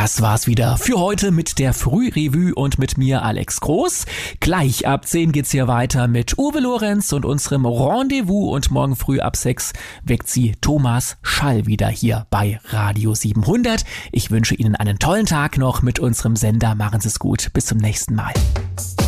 Das war's wieder für heute mit der Frührevue und mit mir, Alex Groß. Gleich ab 10 geht's hier weiter mit Uwe Lorenz und unserem Rendezvous und morgen früh ab 6 weckt sie Thomas Schall wieder hier bei Radio 700. Ich wünsche Ihnen einen tollen Tag noch mit unserem Sender. Machen Sie es gut. Bis zum nächsten Mal.